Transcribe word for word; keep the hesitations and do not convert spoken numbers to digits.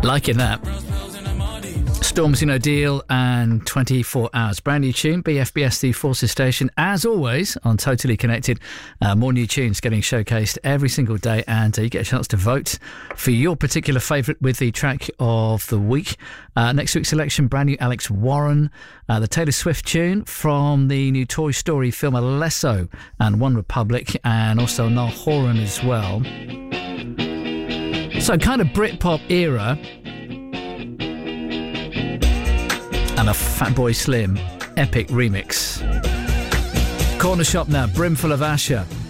Liking that. Stormzy No Deal and twenty-four hours. Brand new tune, B F B S, the Forces Station. As always, on Totally Connected, uh, more new tunes getting showcased every single day, and uh, you get a chance to vote for your particular favourite with the track of the week. Uh, next week's selection, brand new Alex Warren, uh, the Taylor Swift tune from the new Toy Story film Alesso and One Republic, and also Niall Horan as well. So kind of Britpop era, and a Fatboy Slim epic remix. Corner Shop now, Brimful of Asher.